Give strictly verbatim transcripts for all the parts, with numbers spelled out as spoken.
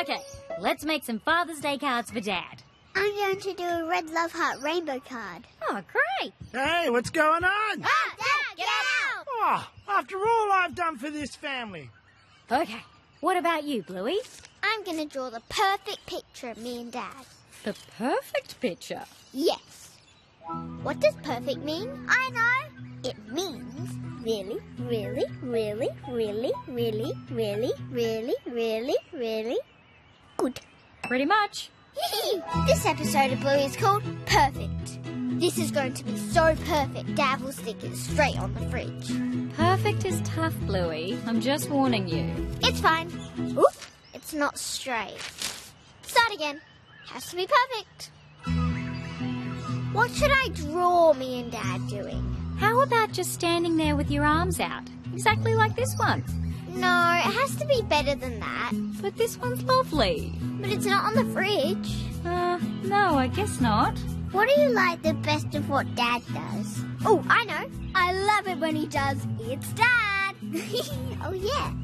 Okay, let's make some Father's Day cards for Dad. I'm going to do a red love heart rainbow card. Oh, great. Hey, what's going on? Ah, Dad, get out! Oh, after all I've done for this family. Okay, what about you, Bluey? I'm going to draw the perfect picture of me and Dad. The perfect picture. Yes. What does perfect mean? I know. It means really, really, really, really, really, really, really, really, really good. Pretty much. This episode of Bluey is called Perfect. This is going to be so perfect, Dad will stick it straight on the fridge. Perfect is tough, Bluey. I'm just warning you. It's fine. Oop, it's not straight. Start again. Has to be perfect. What should I draw me and Dad doing? How about just standing there with your arms out? Exactly like this one. No, it has to be better than that. But this one's lovely. But it's not on the fridge. Uh, no, I guess not. What do you like the best of what Dad does? Oh, I know. I love it when he does It's Dad. Oh, yeah.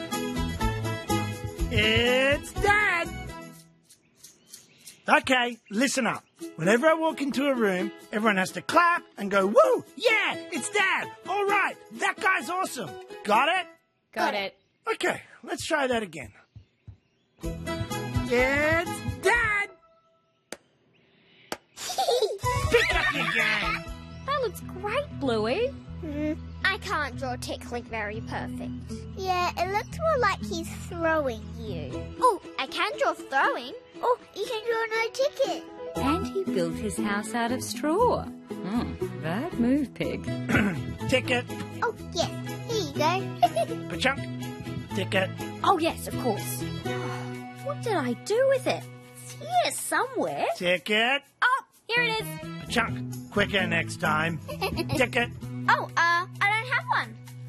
It's Dad. Okay, listen up. Whenever I walk into a room, everyone has to clap and go, woo, yeah, it's Dad. All right, that guy's awesome. Got it? Got it. Okay, let's try that again. It's Dad. Pick up your game. That looks great, Bluey. Mm, I can't draw Tickling very perfect. Yeah, it looks more like he's throwing you. Oh, I can draw throwing. Oh, you can draw no ticket. And he built his house out of straw. Hmm, bad move, Pig. Ticket. Oh, yes. Here you go. Pachunk. Ticket. Oh, yes, of course. What did I do with it? It's here somewhere. Ticket. Oh, here it is. Pachunk. Quicker next time. Ticket. Oh, uh, I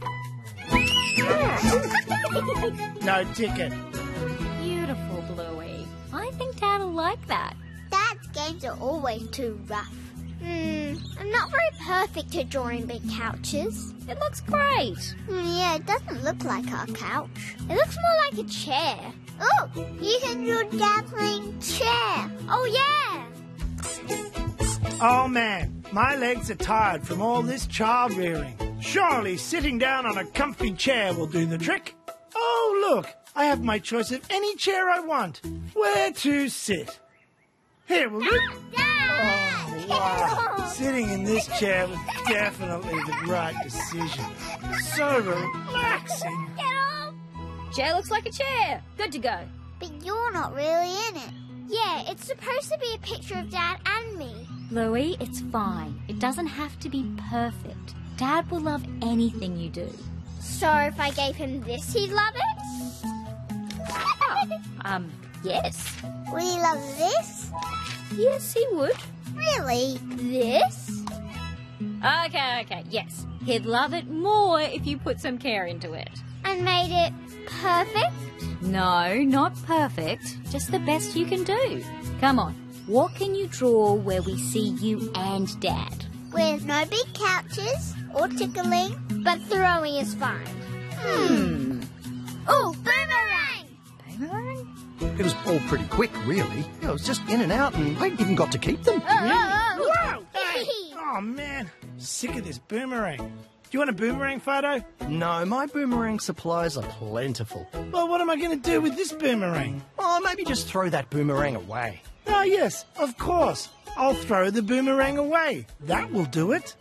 don't have one. No ticket. Beautiful, Bluey. I think Dad'll like that. Dad's games are always too rough. Hmm, I'm not very perfect at drawing big couches. It looks great. Mm, yeah, it doesn't look like our couch. It looks more like a chair. Oh, you can draw Dad playing chair. Oh, yeah. Oh, man, my legs are tired from all this child rearing. Surely sitting down on a comfy chair will do the trick. Oh, look, I have my choice of any chair I want. Where to sit? Here, will do. Oh, wow. Sitting in this chair was definitely the right decision. So relaxing. Get off! Chair looks like a chair. Good to go. But you're not really in it. Yeah, it's supposed to be a picture of Dad and me. Bluey, it's fine. It doesn't have to be perfect. Dad will love anything you do. So if I gave him this, he'd love it? Oh, um, yes. Would he love this? Yes, he would. Really? This? Okay, okay, yes. He'd love it more if you put some care into it. And made it perfect? No, not perfect. Just the best you can do. Come on. What can you draw where we see you and Dad? With no big couches or tickling, but throwing is fine. Hmm. Oh, boomerang! Boomerang? It was all pretty quick, really. It was just in and out, and I even got to keep them. Oh, oh, oh. Whoa! Hey. Oh, man. Sick of this boomerang. Do you want a boomerang photo? No, my boomerang supplies are plentiful. Well, what am I going to do with this boomerang? Oh, maybe just throw that boomerang away. Oh, yes, of course. I'll throw the boomerang away. That will do it.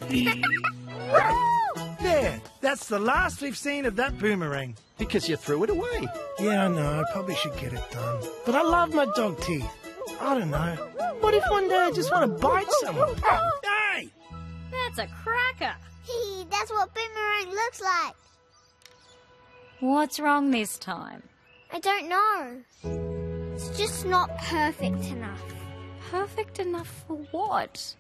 There, that's the last we've seen of that boomerang. Because you threw it away. Yeah, I know, I probably should get it done. But I love my dog teeth. I don't know. What if one day I just want to bite someone? Hey! That's a cracker. That's what boomerang looks like. What's wrong this time? I don't know. It's just not perfect enough. Perfect enough for what?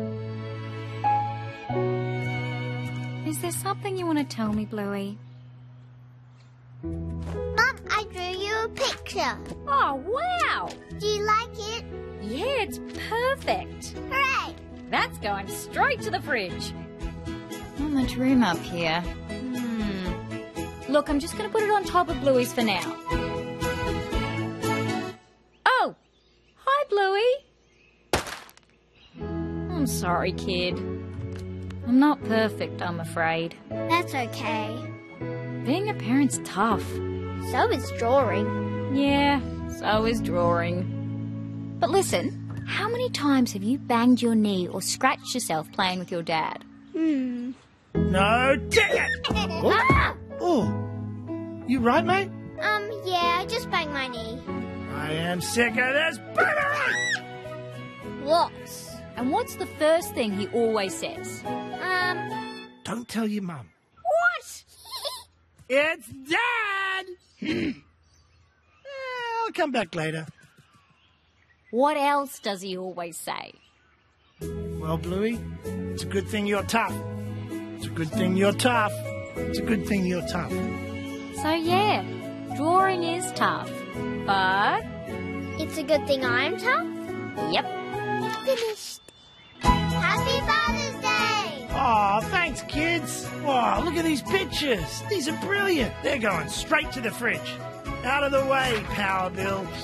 Is there something you want to tell me, Bluey? Mum, I drew you a picture. Oh, wow! Do you like it? Yeah, it's perfect. Hooray! That's going straight to the fridge. Not much room up here. Hmm. Look, I'm just going to put it on top of Bluey's for now. I'm sorry, kid. I'm not perfect, I'm afraid. That's okay. Being a parent's tough. So is drawing. Yeah, so is drawing. But listen, how many times have you banged your knee or scratched yourself playing with your dad? Hmm. No, dang it! Ah! Oh, you right, mate? Um, yeah, I just banged my knee. I am sick of this buttering! Lots. And what's the first thing he always says? Um, Don't tell your mum. what? It's Dad! Eh, I'll come back later. What else does he always say? Well, Bluey, it's a good thing you're tough. It's a good thing you're tough. It's a good thing you're tough. So yeah, drawing is tough. But, It's a good thing I'm tough? yep. Finished. Happy Father's Day! Aw, thanks, kids. Wow, look at these pictures. These are brilliant. They're going straight to the fridge. Out of the way, Power Bill.